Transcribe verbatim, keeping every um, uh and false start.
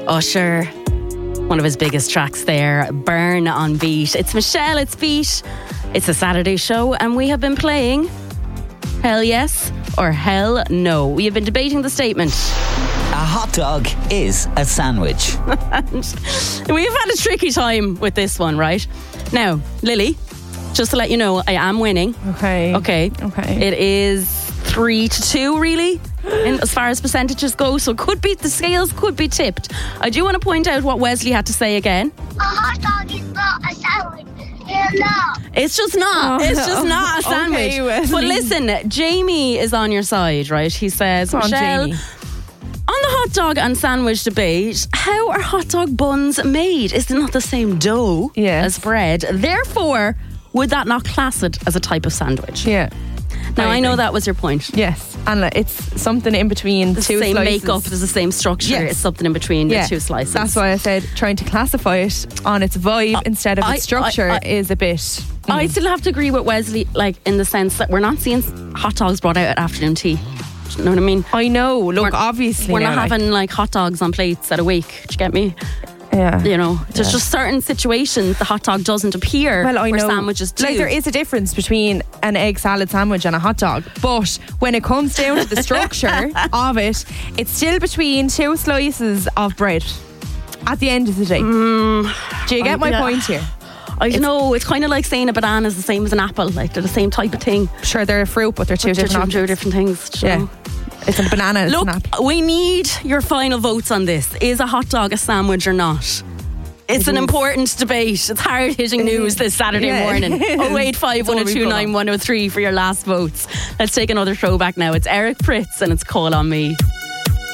Usher, one of his biggest tracks there, Burn on Beat. It's Michelle, it's Beat. It's a Saturday show and we have been playing Hell Yes or Hell No. We have been debating the statement. A hot dog is a sandwich. We've had a tricky time with this one, right? Now, Lily, just to let you know, I am winning. Okay. Okay. Okay. It is three to two, really, in, as far as percentages go. So it could be, the scales could be tipped. I do want to point out what Wesley had to say again. A hot dog is not a sandwich. Hell no. It's just not. Oh, it's just not a sandwich. okay, Wesley. But listen, Jamie is on your side, right? He says, Come on, Michelle, Jamie. on the hot dog and sandwich debate, how are hot dog buns made? Is it not the same dough Yes. as bread? Therefore, would that not class it as a type of sandwich? Yeah. Now, I, I know agree. that was your point. Yes. And like, it's something in between It's two the same slices. makeup, there's the same structure. Yes. It's something in between Yeah. the two slices. That's why I said trying to classify it on its vibe instead of I- its structure I- I- is a bit. I still have to agree with Wesley, like in the sense that we're not seeing hot dogs brought out at afternoon tea. Do you know what I mean? I know. Look, We're- obviously, We're now, not like, having like hot dogs on plates at a week. Do you get me? Yeah. You know, there's Yeah. just certain situations the hot dog doesn't appear Well, I where know. sandwiches do. Like, there is a difference between an egg salad sandwich and a hot dog. But when it comes down to the structure of it, it's still between two slices of bread at the end of the day. Mm, Do you get my yeah. point here? I don't know. It's kind of like saying a banana is the same as an apple. Like they're the same type of thing. Sure, they're a fruit, but they're two Two, different two, two objects. different things. do you Yeah. know? It's a banana, it's Look, an apple. we need your final votes on this. Is a hot dog a sandwich or not? It's It an is. important debate. It's hard-hitting news this Saturday Yeah, morning. it is. oh eight five, one oh two, nine one oh three for your last votes. Let's take another throwback now. It's Eric Pritz and it's Call on Me.